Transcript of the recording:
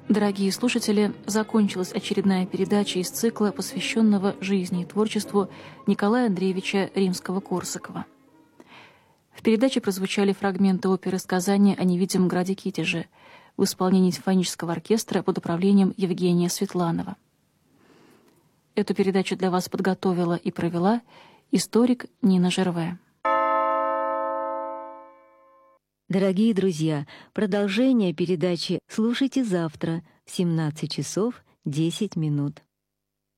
Дорогие слушатели, закончилась очередная передача из цикла, посвященного жизни и творчеству Николая Андреевича Римского-Корсакова. В передаче прозвучали фрагменты оперы «Сказание о невидимом граде Китеже» в исполнении симфонического оркестра под управлением Евгения Светланова. Эту передачу для вас подготовила и провела историк Нина Жерве. Дорогие друзья, продолжение передачи слушайте завтра в 17 часов 10 минут.